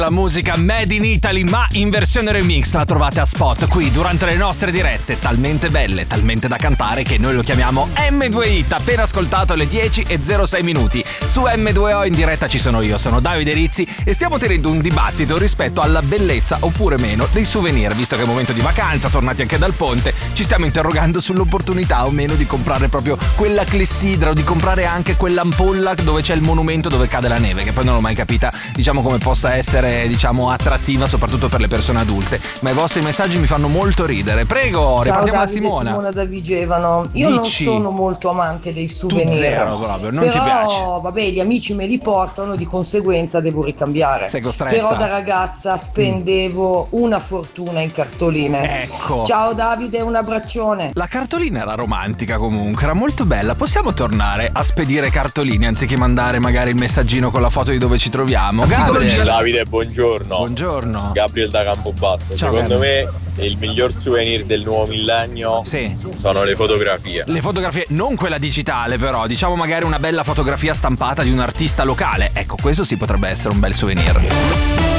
La musica Made in Italy ma in versione remix la trovate a Spot qui durante le nostre dirette, talmente belle, talmente da cantare che noi lo chiamiamo M2 Hit. Appena ascoltato alle 10:06 su M2O in diretta ci sono io, sono Davide Rizzi e stiamo tenendo un dibattito rispetto alla bellezza oppure meno dei souvenir. Visto che è momento di vacanza, tornati anche dal ponte, ci stiamo interrogando sull'opportunità o meno di comprare proprio quella clessidra o di comprare anche quell'ampolla dove c'è il monumento dove cade la neve, che poi non l'ho mai capita, diciamo, come possa essere attrattiva soprattutto per le persone adulte. Ma i vostri messaggi mi fanno molto ridere. Prego, ciao ripartiamo Davide, da Simona da Vigevano. Io non sono molto amante dei souvenir, zero proprio, non però, ti piace. Vabbè, gli amici me li portano, di conseguenza devo ricambiare. Sei costretta. Però da ragazza spendevo una fortuna in cartoline. Ecco. Ciao Davide, un abbraccione. La cartolina era romantica comunque, era molto bella. Possiamo tornare a spedire cartoline anziché mandare magari il messaggino con la foto di dove ci troviamo? Gabriele. Davide, buongiorno. Buongiorno. Gabriel da Campobasso. Ciao, Secondo Gabriele. me il miglior souvenir del nuovo millennio sono le fotografie. Le fotografie, non quella digitale però, diciamo magari una bella fotografia stampata di un artista locale. Ecco, questo sì potrebbe essere un bel souvenir.